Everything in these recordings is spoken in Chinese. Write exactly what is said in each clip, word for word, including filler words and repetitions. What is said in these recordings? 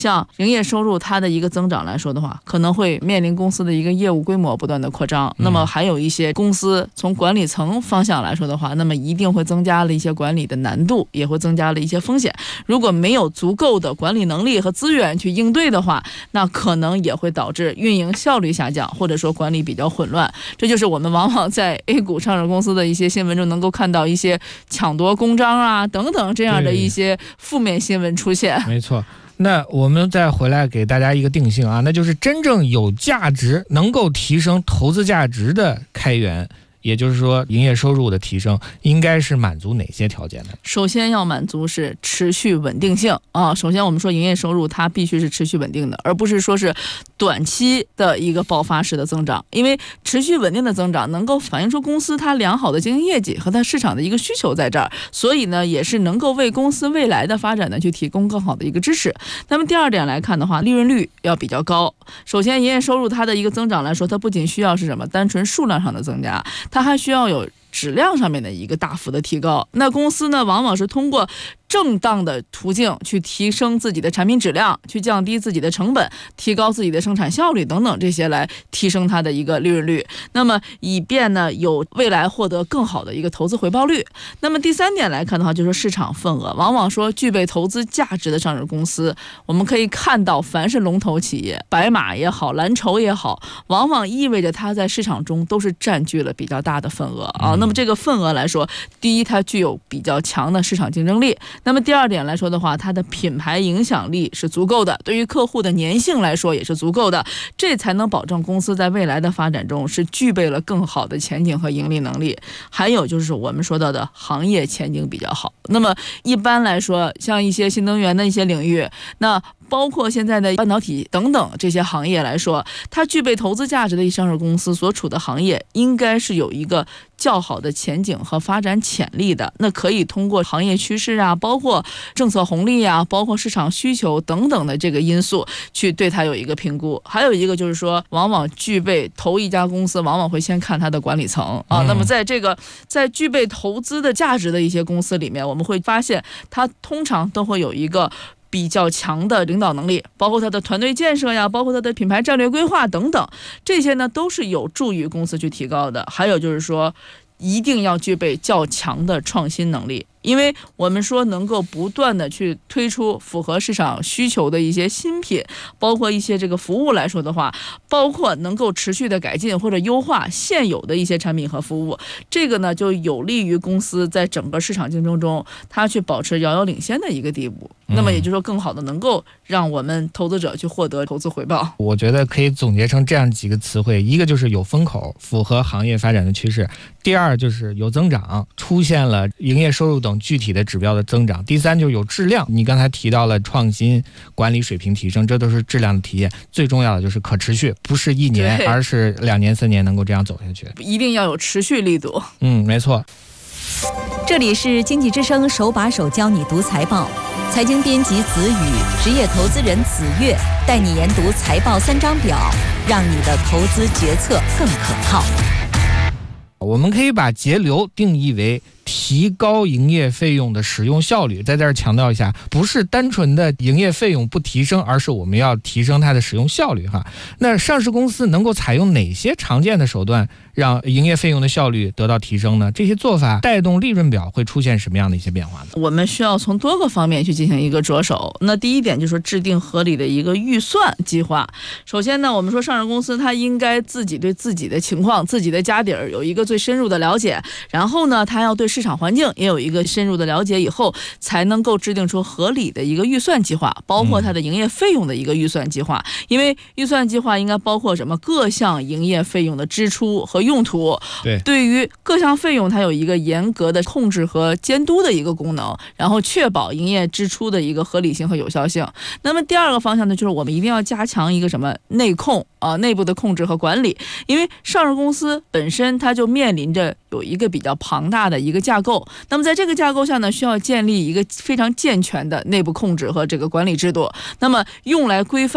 像营业收入它的一个增长来说的话，可能会面临公司的一个业务规模不断的扩张、嗯、那么还有一些公司从管理层方向来说的话，那么一定会增加了一些管理的难度，也会增加了一些风险。如果没有足够的管理能力和资源去应对的话，那可能也会导致运营效率下降，或者说管理比较混乱。这就是我们往往在 A 股上市公司的一些新闻中能够看到一些抢夺公章啊等等这样的一些负面新闻出现。 没错。那我们再回来给大家一个定性啊，那就是真正有价值能够提升投资价值的开源，也就是说营业收入的提升应该是满足哪些条件呢？ 首先要满足是持续稳定性啊。首先我们说营业收入它必须是持续稳定的，而不是说是短期的一个爆发式的增长，因为持续稳定的增长能够反映出公司它良好的经营业绩和它市场的一个需求在这儿，所以呢也是能够为公司未来的发展呢去提供更好的一个支持。那么第二点来看的话，利润率要比较高。首先营业收入它的一个增长来说，它不仅需要是什么单纯数量上的增加，它还需要有质量上面的一个大幅的提高。那公司呢往往是通过正当的途径去提升自己的产品质量，去降低自己的成本，提高自己的生产效率等等，这些来提升它的一个利润率，那么以便呢有未来获得更好的一个投资回报率。那么第三点来看的话，就是市场份额。往往说具备投资价值的上市公司，我们可以看到凡是龙头企业，白马也好，蓝筹也好，往往意味着它在市场中都是占据了比较大的份额啊。那么这个份额来说，第一它具有比较强的市场竞争力，那么第二点来说的话，它的品牌影响力是足够的，对于客户的粘性来说也是足够的，这才能保证公司在未来的发展中是具备了更好的前景和盈利能力。还有就是我们说到的行业前景比较好。那么一般来说，像一些新能源的一些领域，那包括现在的半导体等等这些行业来说，它具备投资价值的上市公司所处的行业应该是有一个较好的前景和发展潜力的。那可以通过行业趋势啊，包括政策红利啊，包括市场需求等等的这个因素去对它有一个评估。还有一个就是说，往往具备投一家公司往往会先看它的管理层啊。那么在这个在具备投资的价值的一些公司里面，我们会发现它通常都会有一个比较强的领导能力，包括它的团队建设呀，包括它的品牌战略规划等等，这些呢都是有助于公司去提高的。还有就是说，一定要具备较强的创新能力，因为我们说能够不断的去推出符合市场需求的一些新品，包括一些这个服务来说的话，包括能够持续的改进或者优化现有的一些产品和服务，这个呢就有利于公司在整个市场竞争中它去保持遥遥领先的一个地步。那么也就是说，更好的能够让我们投资者去获得投资回报。 我觉得可以总结成这样几个词汇：一个就是有风口，符合行业发展的趋势；第二就是有增长，出现了营业收入等具体的指标的增长；第三就是有质量，你刚才提到了创新、管理水平提升，这都是质量的体现。最重要的就是可持续，不是一年，而是两年、三年能够这样走下去， 一定要有持续力度。 嗯，没错。 这里是经济之声手把手教你读财报，财经编辑子宇，职业投资人子越，带你研读财报三张表，让你的投资决策更可靠。 我们可以把节流定义为提高营业费用的使用效率，在这儿强调一下，不是单纯的营业费用不提升，而是我们要提升它的使用效率哈。那上市公司能够采用哪些常见的手段让营业费用的效率得到提升呢？这些做法带动利润表会出现什么样的一些变化呢？ 我们需要从多个方面去进行一个着手。那第一点就是制定合理的一个预算计划。首先呢，我们说上市公司它应该自己对自己的情况、自己的家底儿有一个最深入的了解，然后呢，它要对市场环境也有一个深入的了解以后，才能够制定出合理的一个预算计划，包括它的营业费用的一个预算计划。因为预算计划应该包括什么？各项营业费用的支出和用途。 对， 对于各项费用，它有一个严格的控制和监督的一个功能，然后确保营业支出的一个合理性和有效性。那么第二个方向呢，就是我们一定要加强一个什么内控啊、呃，内部的控制和管理。因为上市公司本身它就面临着有一个比较庞大的一个架构，那么在这个架构下呢，需要建立一个非常健全的内部控制和这个管理制度，那么用来规范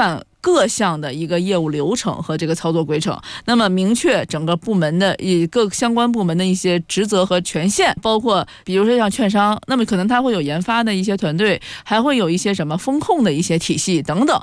各项的一个业务流程和这个操作规程，那么明确整个部门的以各相关部门的一些职责和权限，包括比如说像券商，那么可能它会有研发的一些团队，还会有一些什么风控的一些体系等等。